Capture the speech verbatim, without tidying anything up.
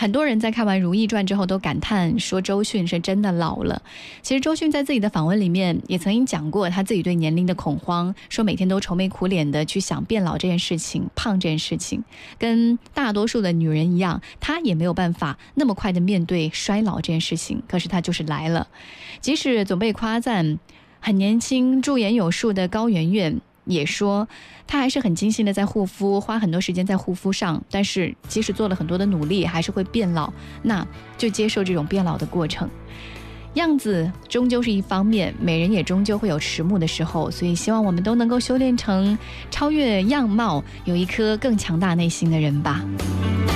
很多人在看完《如懿传》之后都感叹说周迅是真的老了。其实周迅在自己的访问里面也曾经讲过他自己对年龄的恐慌，说每天都愁眉苦脸的去想变老这件事情，胖这件事情，跟大多数的女人一样，她也没有办法那么快的面对衰老这件事情，可是她就是来了。即使总被夸赞很年轻、驻颜有术的高圆圆也说她还是很精心的在护肤，花很多时间在护肤上，但是即使做了很多的努力还是会变老，那就接受这种变老的过程。样子终究是一方面，美人也终究会有迟暮的时候，所以希望我们都能够修炼成超越样貌，有一颗更强大内心的人吧。